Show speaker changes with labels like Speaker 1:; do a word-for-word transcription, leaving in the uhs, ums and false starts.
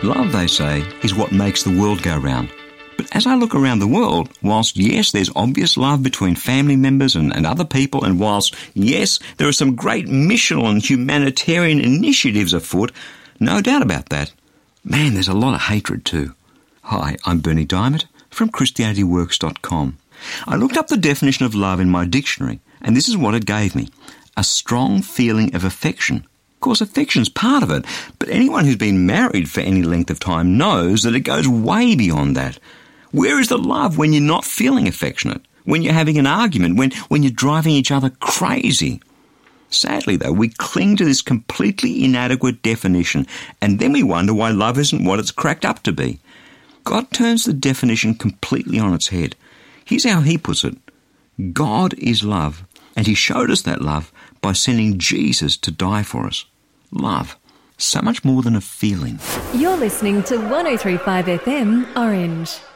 Speaker 1: Love, they say, is what makes the world go round. But as I look around the world, whilst yes, there's obvious love between family members and, and other people, and whilst yes, there are some great missional and humanitarian initiatives afoot, no doubt about that, man, there's a lot of hatred too. Hi, I'm Bernie Diamond from Christianity Works dot com. I looked up the definition of love in my dictionary, and this is what it gave me. A strong feeling of affection. Of course, affection's part of it, but anyone who's been married for any length of time knows that it goes way beyond that. Where is the love when you're not feeling affectionate? When you're having an argument? When, when you're driving each other crazy? Sadly, though, we cling to this completely inadequate definition, and then we wonder why love isn't what it's cracked up to be. God turns the definition completely on its head. Here's how he puts it. God is love, and he showed us that love by sending Jesus to die for us. Love. So much more than a feeling.
Speaker 2: You're listening to one oh three point five F M Orange.